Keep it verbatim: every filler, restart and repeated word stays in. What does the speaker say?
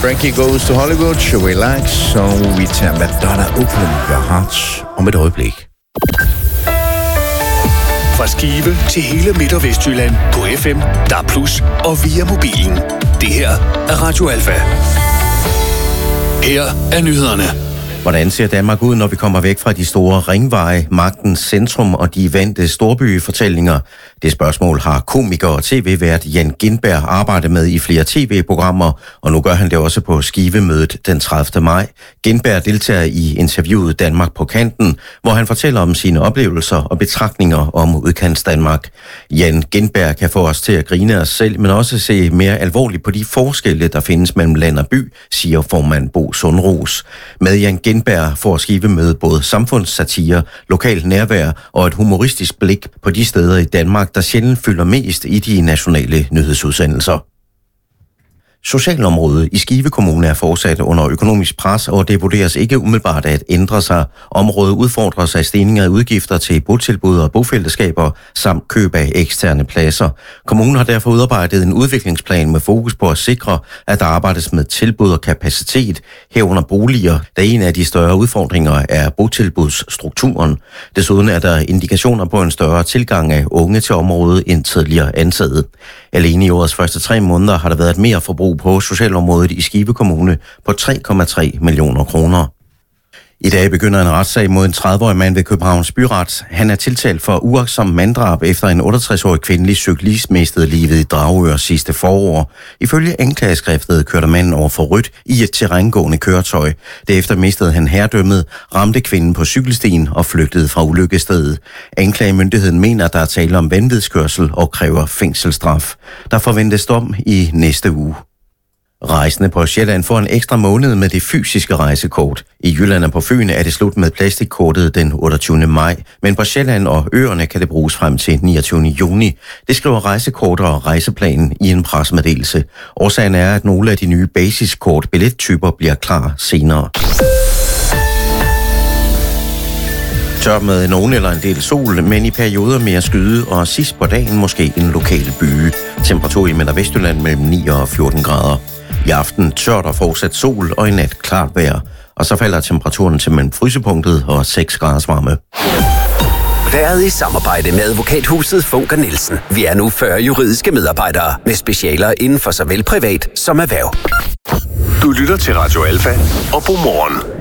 Frankie Goes to Hollywood, Relax, og vi tager Madonna Open Your Heart om et øjeblik. Fra Skive til hele Midt- og Vestjylland på F M, D A B plus og via mobilen. Det her er Radio Alfa. Her er nyhederne. Hvordan ser Danmark ud, når vi kommer væk fra de store ringveje, magtens centrum og de vante storbyfortællinger? Det spørgsmål har komiker og tv-vært Jan Gintberg arbejdet med i flere tv-programmer, og nu gør han det også på Skivemødet den tredivte maj. Gintberg deltager i interviewet Danmark på kanten, hvor han fortæller om sine oplevelser og betragtninger om udkants Danmark. Jan Gintberg kan få os til at grine os selv, men også se mere alvorligt på de forskelle, der findes mellem land og by, siger formand Bo Sundros. Med Jan Gintberg får Skivemødet både samfundssatire, lokal nærvær og et humoristisk blik på de steder i Danmark, der sjældent fylder mest i de nationale nyhedsudsendelser. Socialområdet i Skive Kommune er fortsat under økonomisk pres, og det vurderes ikke umiddelbart at ændre sig. Området udfordres af stigninger i udgifter til botilbud og bofællesskaber samt køb af eksterne pladser. Kommunen har derfor udarbejdet en udviklingsplan med fokus på at sikre, at der arbejdes med tilbud og kapacitet herunder boliger, da en af de større udfordringer er botilbudsstrukturen. Desuden er der indikationer på en større tilgang af unge til området end tidligere antaget. Alene i årets første tre måneder har der været et mere forbrug på socialområdet i Skive Kommune på tre komma tre millioner kroner. I dag begynder en retssag mod en tredive-årig mand ved Københavns Byret. Han er tiltalt for uagtsom manddrab efter en otteogtres-årig kvindelig cyklist mistede livet i Dragør sidste forår. Ifølge anklageskriftet kørte manden over for rødt i et terrængående køretøj. Derefter mistede han herredømmet, ramte kvinden på cykelstien og flygtede fra ulykkestedet. Anklagemyndigheden mener, at der er tale om vanvidskørsel og kræver fængselsstraf. Der forventes dom i næste uge. Rejsende på Sjælland får en ekstra måned med det fysiske rejsekort. I Jylland og på Fyn er det slut med plastikkortet den otteogtyvende maj, men på Sjælland og øerne kan det bruges frem til niogtyvende juni. Det skriver Rejsekort og Rejseplanen i en pressemeddelelse. Årsagen er, at nogle af de nye basiskort billettyper bliver klar senere. Tør med nogen eller en del sol, men i perioder mere skyde, og sidst på dagen måske en lokal byge. Temperatur i Midt- og Vestjylland mellem ni og fjorten grader. I aften tørt og fortsat sol og i nat klart vejr. Og så falder temperaturen til mellem frysepunktet og seks graders varme. Været i samarbejde med advokathuset Funker Nielsen. Vi er nu fyrre juridiske medarbejdere med specialer inden for såvel privat som erhverv. Du lytter til Radio Alfa og God morgen.